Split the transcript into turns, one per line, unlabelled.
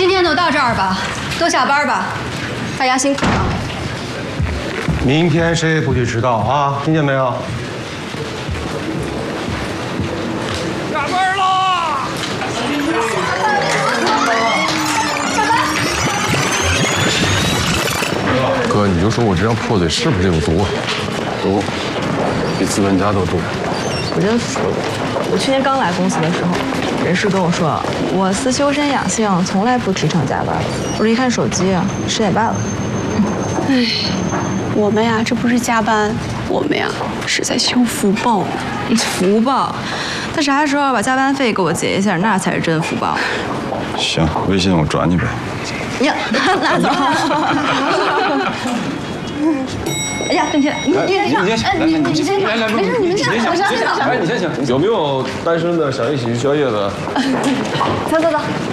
今天就到这儿吧，都下班吧，大家辛苦了。
明天谁也不许迟到啊，听见没有？
下班啦！
哥，你就说我这张破嘴是不是有毒？
毒，比资本家都毒。
我真服了。我去年刚来公司的时候，人事跟我说，我司修身养性，从来不提倡加班。我这一看手机，10点半了。
唉，我们呀，这不是加班，我们呀是在修福报呢。
福报？他啥时候把加班费给我结一下，那才是真福报。
行，微信我转你呗。
呀，那走。哎呀，对不起，你先，
来，
没事，你们先，我先。
哎，你先行。有没有单身的想一起去宵夜的？
走。